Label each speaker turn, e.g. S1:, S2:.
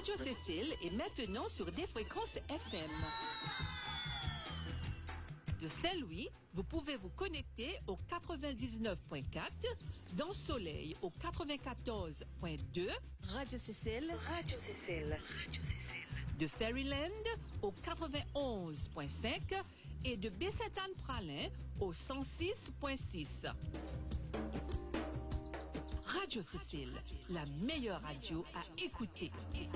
S1: Radio Cécile est maintenant sur des fréquences FM. De Saint-Louis, vous pouvez vous connecter au 99.4, dans Soleil au 94.2,
S2: Radio Cécile, Radio Cécile, Radio Cécile.
S1: De Fairyland au 91.5 et de Baie-Sainte-Anne-Pralin au 106.6. Radio Cécile, la meilleure radio à écouter.